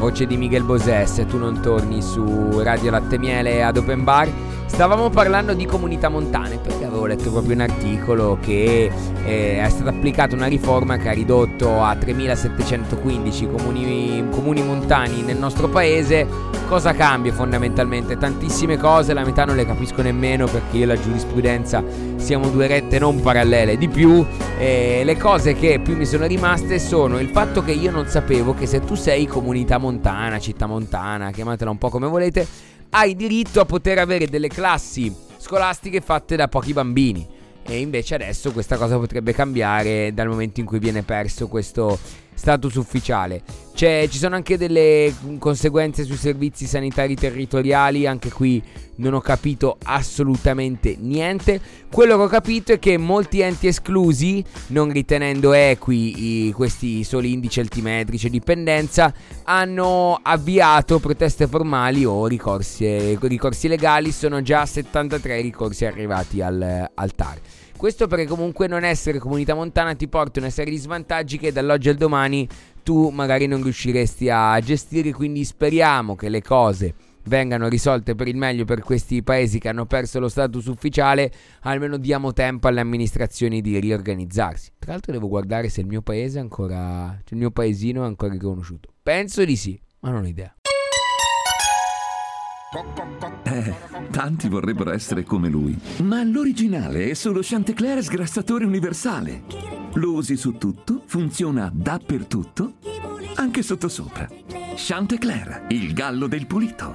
voce di Miguel Bosé, se tu non torni su Radio Latte Miele ad Open Bar. Stavamo parlando di comunità montane perché avevo letto proprio un articolo che è stata applicata una riforma che ha ridotto a 3715 comuni montani nel nostro paese. Cosa cambia fondamentalmente? Tantissime cose, la metà non le capisco nemmeno perché io e la giurisprudenza siamo due rette non parallele. Di più, le cose che più mi sono rimaste sono il fatto che io non sapevo che se tu sei comunità montana, città montana, chiamatela un po' come volete, hai diritto a poter avere delle classi scolastiche fatte da pochi bambini. E invece adesso questa cosa potrebbe cambiare dal momento in cui viene perso questo status ufficiale. Ci sono anche delle conseguenze sui servizi sanitari territoriali. Anche qui non ho capito assolutamente niente. Quello che ho capito è che molti enti esclusi, non ritenendo equi questi soli indici altimetrici e dipendenza, hanno avviato proteste formali o ricorsi legali. Sono già 73 i ricorsi arrivati al TAR. Questo perché comunque non essere comunità montana ti porta una serie di svantaggi che dall'oggi al domani tu magari non riusciresti a gestire. Quindi speriamo che le cose vengano risolte per il meglio per questi paesi che hanno perso lo status ufficiale. Almeno diamo tempo alle amministrazioni di riorganizzarsi. Tra l'altro devo guardare se il mio paese è ancora, il mio paesino è ancora riconosciuto. Penso di sì, ma non ho idea. Tanti vorrebbero essere come lui, ma l'originale è solo Chantecler sgrassatore universale. Lo usi su tutto, funziona dappertutto, anche sottosopra. Chantecler, il gallo del pulito.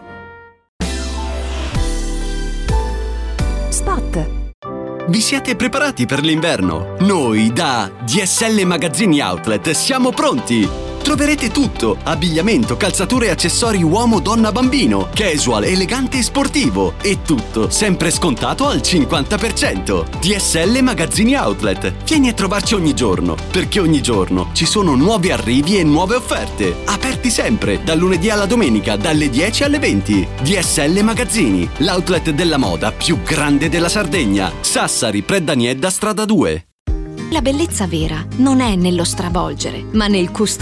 Spot. Vi siete preparati per l'inverno? Noi da DSL Magazzini Outlet siamo pronti! Troverete tutto: abbigliamento, calzature e accessori uomo, donna, bambino, casual, elegante e sportivo. E tutto sempre scontato al 50%. DSL Magazzini Outlet. Vieni a trovarci ogni giorno, perché ogni giorno ci sono nuovi arrivi e nuove offerte. Aperti sempre, dal lunedì alla domenica, dalle 10 alle 20. DSL Magazzini, l'outlet della moda più grande della Sardegna. Sassari, Preddaniedda, strada 2. La bellezza vera non è nello stravolgere, ma nel custodire.